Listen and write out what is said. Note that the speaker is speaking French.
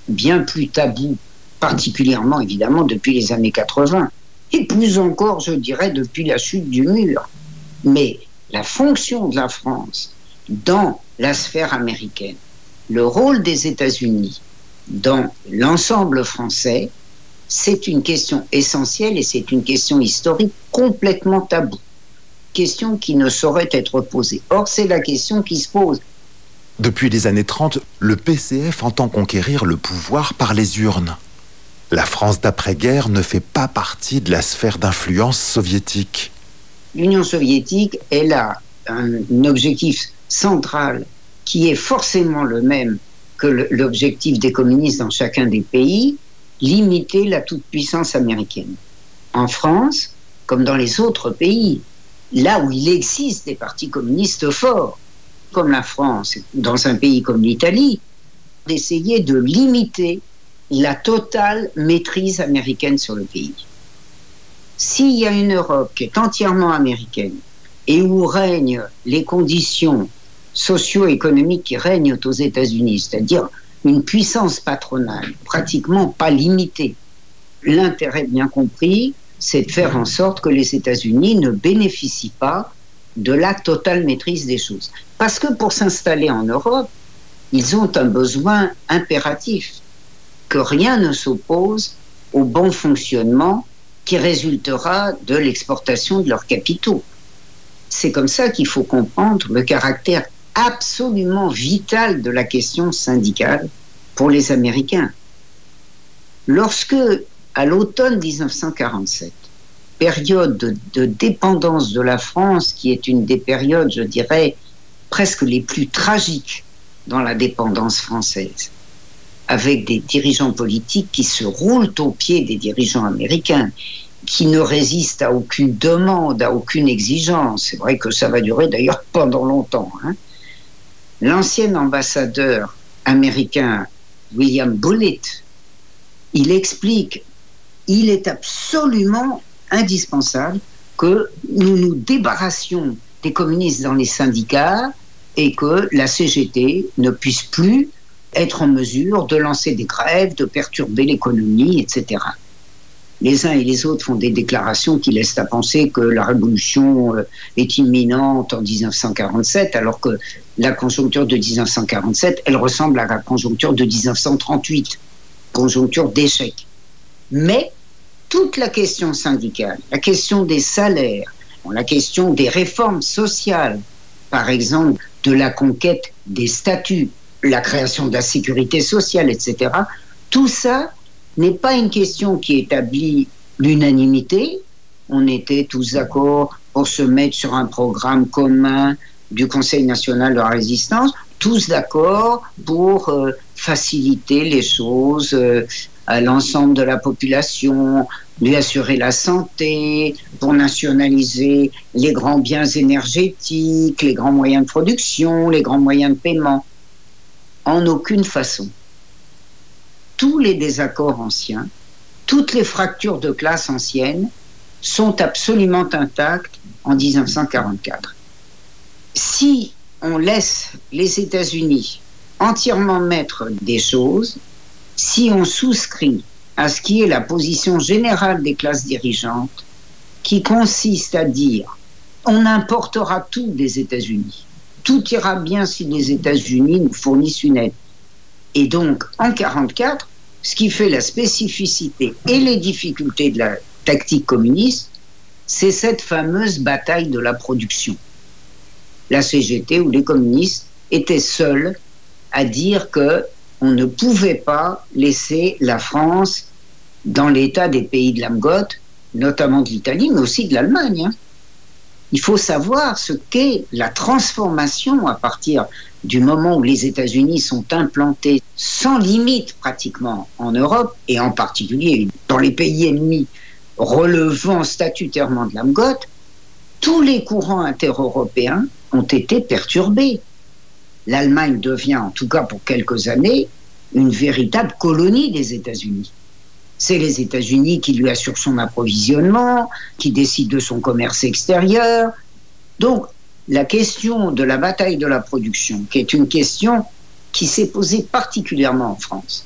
bien plus tabou, particulièrement évidemment depuis les années 80, et plus encore, je dirais, depuis la chute du mur. Mais la fonction de la France dans la sphère américaine, le rôle des États-Unis dans l'ensemble français, c'est une question essentielle et c'est une question historique complètement taboue. Question qui ne saurait être posée. Or, c'est la question qui se pose. Depuis les années 30, le PCF entend conquérir le pouvoir par les urnes. La France d'après-guerre ne fait pas partie de la sphère d'influence soviétique. L'Union soviétique, elle a un objectif central qui est forcément le même que l'objectif des communistes dans chacun des pays, limiter la toute-puissance américaine. En France, comme dans les autres pays, là où il existe des partis communistes forts, comme la France, dans un pays comme l'Italie, d'essayer de limiter la totale maîtrise américaine sur le pays. S'il y a une Europe qui est entièrement américaine et où règnent les conditions socio-économiques qui règnent aux États-Unis, c'est-à-dire une puissance patronale pratiquement pas limitée, l'intérêt bien compris, c'est de faire en sorte que les États-Unis ne bénéficient pas de la totale maîtrise des choses. Parce que pour s'installer en Europe, ils ont un besoin impératif, que rien ne s'oppose au bon fonctionnement qui résultera de l'exportation de leurs capitaux. C'est comme ça qu'il faut comprendre le caractère absolument vital de la question syndicale pour les Américains. Lorsque, à l'automne 1947, période de dépendance de la France, qui est une des périodes, je dirais, presque les plus tragiques dans la dépendance française, avec des dirigeants politiques qui se roulent aux pieds des dirigeants américains, qui ne résistent à aucune demande, à aucune exigence. C'est vrai que ça va durer d'ailleurs pendant longtemps. L'ancien ambassadeur américain William Bullitt, il explique, il est absolument indispensable que nous nous débarrassions des communistes dans les syndicats et que la CGT ne puisse plus être en mesure de lancer des grèves, de perturber l'économie, etc. Les uns et les autres font des déclarations qui laissent à penser que la révolution est imminente en 1947, alors que la conjoncture de 1947, elle ressemble à la conjoncture de 1938, conjoncture d'échec. Mais toute la question syndicale, la question des salaires, la question des réformes sociales, par exemple de la conquête des statuts, la création de la sécurité sociale, etc., tout ça n'est pas une question qui établit l'unanimité. On était tous d'accord pour se mettre sur un programme commun du Conseil national de la résistance, tous d'accord pour faciliter les choses à l'ensemble de la population, lui assurer la santé, pour nationaliser les grands biens énergétiques, les grands moyens de production, les grands moyens de paiement. En aucune façon. Tous les désaccords anciens, toutes les fractures de classe anciennes sont absolument intactes en 1944. Si on laisse les États-Unis entièrement maîtres des choses, si on souscrit à ce qui est la position générale des classes dirigeantes, qui consiste à dire on importera tout des États-Unis, tout ira bien si les États-Unis nous fournissent une aide. Et donc, en 1944, ce qui fait la spécificité et les difficultés de la tactique communiste, c'est cette fameuse bataille de la production. La CGT ou les communistes étaient seuls à dire qu'on ne pouvait pas laisser la France dans l'état des pays de l'Amgote, notamment de l'Italie, mais aussi de l'Allemagne. Il faut savoir ce qu'est la transformation à partir du moment où les États-Unis sont implantés sans limite pratiquement en Europe, et en particulier dans les pays ennemis relevant statutairement de l'Amgote. Tous les courants intereuropéens ont été perturbés. L'Allemagne devient, en tout cas pour quelques années, une véritable colonie des États-Unis. C'est les États-Unis qui lui assurent son approvisionnement, qui décident de son commerce extérieur. Donc, la question de la bataille de la production, qui est une question qui s'est posée particulièrement en France,